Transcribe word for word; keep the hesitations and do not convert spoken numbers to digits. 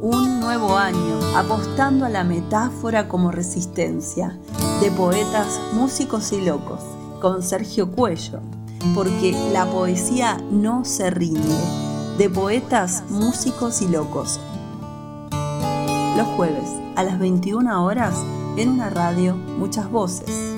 Un nuevo año, apostando a la metáfora como resistencia, de poetas, músicos y locos, con Sergio Cuello, porque la poesía no se rinde, de poetas, músicos y locos. Los jueves, a las veintiuna horas, en una radio, muchas voces.